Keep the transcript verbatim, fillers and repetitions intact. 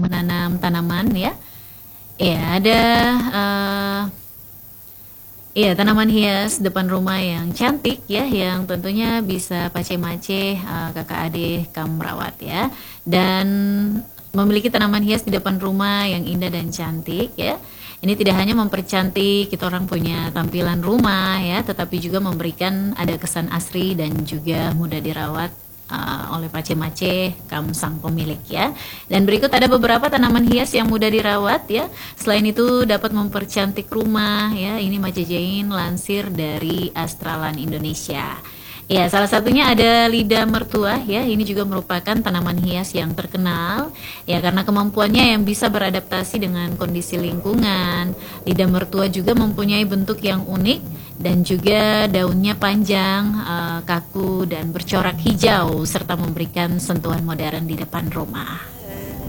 menanam tanaman ya. Ya, ada uh, ya tanaman hias depan rumah yang cantik ya, yang tentunya bisa pace-mace uh, kakak adik kamu merawat ya. Dan memiliki tanaman hias di depan rumah yang indah dan cantik ya. Ini tidak hanya mempercantik kita orang punya tampilan rumah ya, tetapi juga memberikan ada kesan asri dan juga mudah dirawat uh, oleh pace-mace kamu sang pemilik ya. Dan berikut ada beberapa tanaman hias yang mudah dirawat ya. Selain itu dapat mempercantik rumah ya. Ini majajain lansir dari Astralan Indonesia. Ya, salah satunya ada lidah mertua ya. Ini juga merupakan tanaman hias yang terkenal ya karena kemampuannya yang bisa beradaptasi dengan kondisi lingkungan. Lidah mertua juga mempunyai bentuk yang unik dan juga daunnya panjang, uh, kaku dan bercorak hijau serta memberikan sentuhan modern di depan rumah.